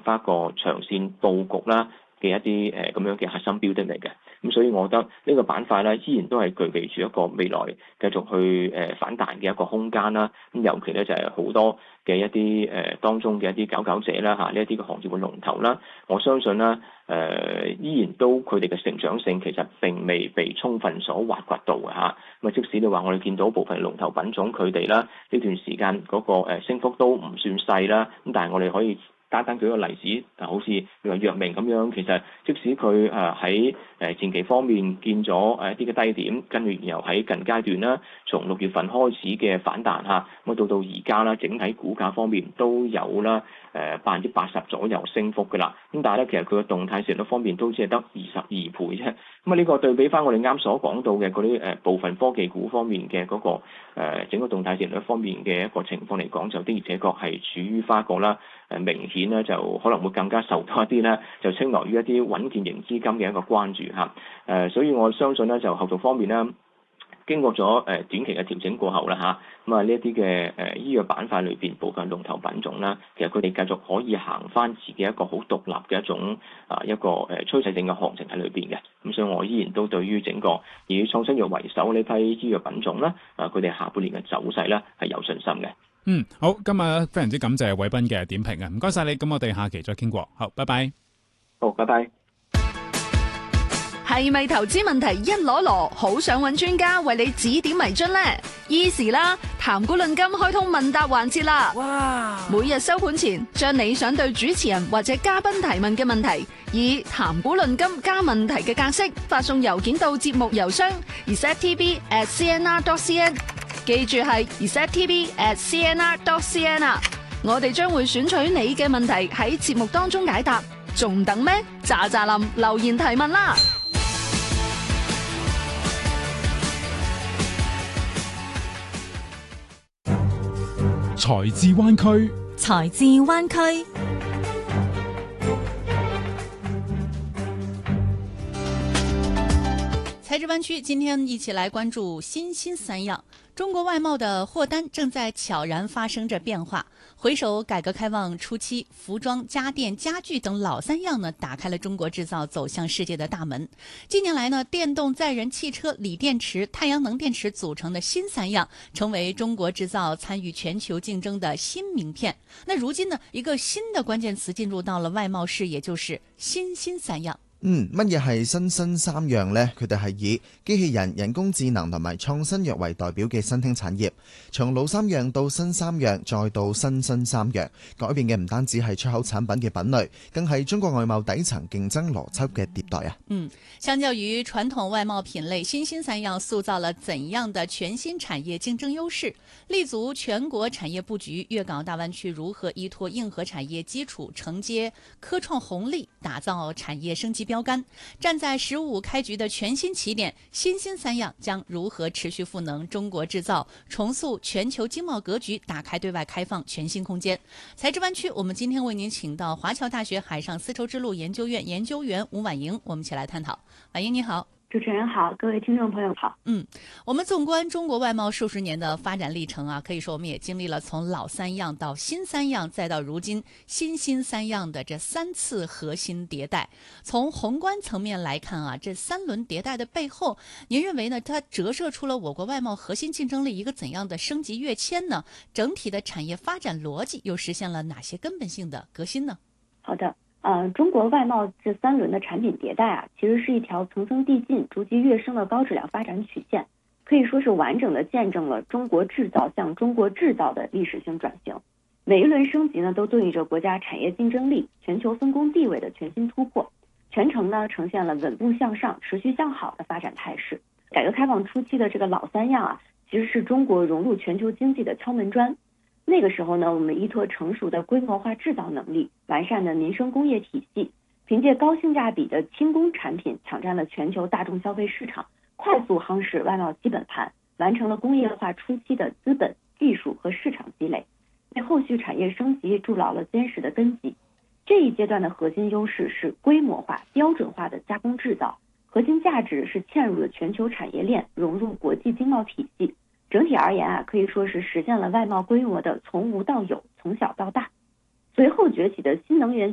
翻一個長線佈局啦嘅一啲咁樣嘅核心標的嚟嘅。咁所以我覺得呢個板塊咧依然都係具備住一個未來繼續去反彈嘅一個空間啦。咁尤其咧就係好多嘅一啲當中嘅一啲佼佼者啦嚇，呢一啲嘅行業嘅龍頭啦，我相信啦依然都佢哋嘅成長性其實並未被充分所挖掘到嘅嚇。咁啊，即使你話我哋見到部分龍頭品種佢哋啦呢段時間嗰個升幅都唔算細啦，咁但係我哋可以單單舉個例子，好似譬如話藥明咁樣，其實即使佢喺前期方面見咗一啲嘅低點，跟住然後喺近階段啦，從6月份開始嘅反彈嚇，咁到而家啦，整體股價方面都有啦80%左右升幅嘅啦。咁但係咧，其實佢嘅動態市盈率方面都只係得22倍啫。咁啊，呢個對比翻我哋啱所講到嘅嗰啲部分科技股方面嘅嗰個整個動態市盈率方面嘅一個情況嚟講，就的而且確係處於花個啦明顯咧，就可能會更加受到一啲咧，就青睞於一啲穩健型資金嘅一個關注嚇。所以我相信咧，就後續方面咧，經過咗短期嘅調整過後啦嚇，咁啊呢一啲嘅醫藥板塊裏邊部分龍頭品種啦，其實佢哋繼續可以行翻自己一個好獨立嘅一種一個趨勢性嘅行情喺裏邊嘅。咁所以我依然都對於整個以創新藥為首呢批醫藥品種啦，佢哋下半年嘅走勢咧係有信心嘅。 好，今日非常之感謝偉斌嘅點評啊，唔該晒你，咁我哋下期再傾過，好，拜拜。 好，拜拜。 係咪投資問題一籮籮，好想揾專家為你指點迷津呢？Easy 啦，談股論金開通問答環節啦！哇！每日收盤前，將你想對主持人或者嘉賓提問嘅問題，以談股論金加問題嘅格式發送郵件到節目郵箱 resettv@cnr.cn， 記住係 resettv@cnr.cn 啊！我哋將會選取你嘅問題喺節目當中解答，仲等咩？喳喳林留言提問啦！ 財智灣區， 財智灣區。 財智灣區，今天一起來關注新興三樣。中國外貿的貨單正在悄然發生着變化。回首改革開放初期，服裝、家電、家具等老三樣呢，打開了中國製造走向世界的大門。近年來呢，電動載人汽車、鋰電池、太陽能電池組成的新三樣，成為中國製造參與全球競爭的新名片。那如今呢，一個新的關鍵詞進入到了外貿視野，就是新興三樣。 乜嘢係新興三樣呢？佢哋係以機器人、人工智能同埋創新藥為代表嘅新興產業，從老三樣到新三樣，再到新興三樣，改變嘅唔單止係出口產品嘅品類，更係中國外貿底層競爭邏輯嘅迭代啊！ 相較於傳統外貿品類，新興三樣塑造了怎樣的全新產業競爭優勢？立足全國產業佈局，粵港大灣區如何依託硬核產業基礎，承接科創紅利，打造產業升級標杆？站在15開局的全新起點，新興三樣將如何持續賦能中國製造，重塑全球經貿格局，打開對外開放全新空間？財智灣區，我們今天為您請到華僑大學海上絲綢之路研究院研究員吳婉瑩，我們一起來探討。婉瑩你好。 主持人好，各位聽眾朋友好。 我們縱觀中國外貿數十年的發展歷程啊，可以說我們也經歷了從老三樣到新三樣，再到如今新興三樣的這3次核心迭代。從宏觀層面來看啊，這3輪迭代的背後，您認為呢？它折射出了我國外貿核心競爭力一個怎樣的升級躍遷呢？整體的產業發展邏輯又實現了哪些根本性的革新呢？ 好的。中國外貿這3輪的產品迭代啊，其實是一條層層遞進、逐級躍升的高質量發展曲線，可以說是完整的見證了中國製造向中國製造的歷史性轉型。每一輪升級呢，都對應着國家產業競爭力、全球分工地位的全新突破，全程呢呈現了穩步向上、持續向好的發展態勢。改革開放初期的這個老三樣啊，其實是中國融入全球經濟的敲門磚。那個時候呢，我們依託成熟的規模化製造能力、完善的民生工業體系，憑借高性價比的輕工產品搶佔了全球大眾消費市場，快速夯實外貿基本盤，完成了工業化初期的資本、技術和市場積累，為後續產業升級築牢了堅實的根基。這一階段的核心優勢是規模化、標準化的加工製造，核心價值是嵌入了全球產業鏈，融入國際經貿體系。整體而言啊，可以說是實現了外貿規模的從無到有、從小到大。隨後崛起的新能源